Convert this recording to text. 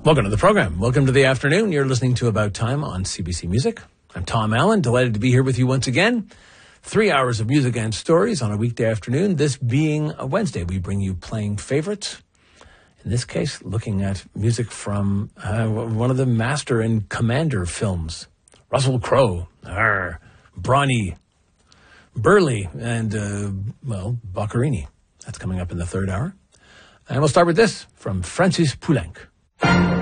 Welcome to the program. Welcome to the afternoon. You're listening to About Time on CBC Music. I'm Tom Allen, delighted to be here with you once again. 3 hours of music and stories on a weekday afternoon. This being a Wednesday, we bring you playing favorites. In this case, looking at music from one of the Master and Commander films. Russell Crowe, Brawny, Burley, and, Boccherini. That's coming up in the third hour. And we'll start with this from Francis Poulenc.